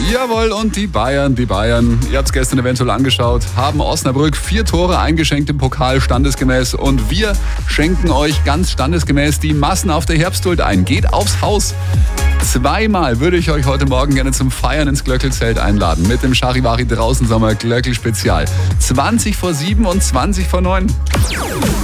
Jawohl, und die Bayern, ihr habt es gestern eventuell angeschaut, haben Osnabrück 4 Tore eingeschenkt im Pokal standesgemäß und wir schenken euch ganz standesgemäß die Massen auf der Herbstduld ein. Geht aufs Haus. 2-mal würde ich euch heute Morgen gerne zum Feiern ins Glöckl-Zelt einladen mit dem Charivari Draußensommer Glöckl Spezial. 7:20 und 7:20.